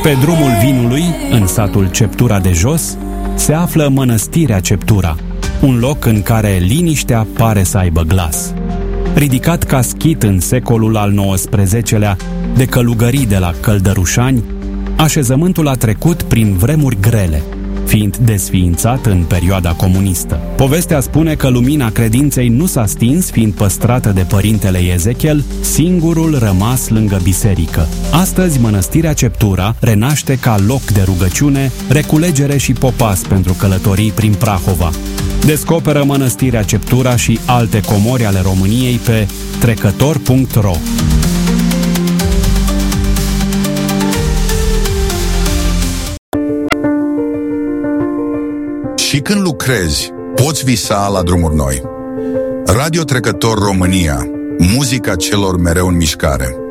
Pe drumul vinului, în satul Ceptura de Jos, se află Mănăstirea Ceptura, un loc în care liniștea pare să aibă glas. Ridicat ca schit în secolul al XIX-lea de călugării de la Căldărușani, așezământul a trecut prin vremuri grele, fiind desființat în perioada comunistă. Povestea spune că lumina credinței nu s-a stins, fiind păstrată de părintele Ezechiel, singurul rămas lângă biserică. Astăzi, Mănăstirea Ceptura renaște ca loc de rugăciune, reculegere și popas pentru călătorii prin Prahova. Descoperă Mănăstirea Ceptura și alte comori ale României pe trecător.ro. Și când lucrezi, poți visa la drumuri noi. Radio Trecător România, muzica celor mereu în mișcare.